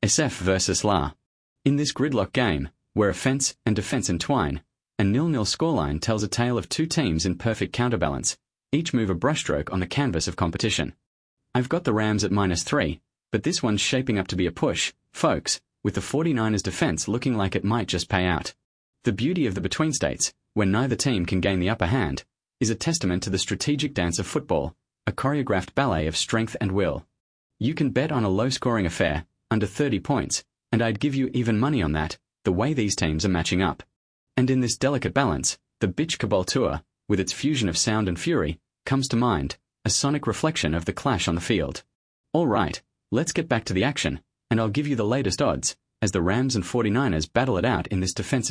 SF versus La. In this gridlock game, where offense and defense entwine, a 0-0 scoreline tells a tale of two teams in perfect counterbalance, each move a brushstroke on the canvas of competition. I've got the Rams at -3, but this one's shaping up to be a push, folks, with the 49ers defense looking like it might just pay out. The beauty of the between states, when neither team can gain the upper hand, is a testament to the strategic dance of football, a choreographed ballet of strength and will. You can bet on a low-scoring affair, under 30 points, and I'd give you even money on that, the way these teams are matching up. And in this delicate balance, the Bitch Cabal Tour, with its fusion of sound and fury, comes to mind, a sonic reflection of the clash on the field. All right, let's get back to the action, and I'll give you the latest odds, as the Rams and 49ers battle it out in this defensive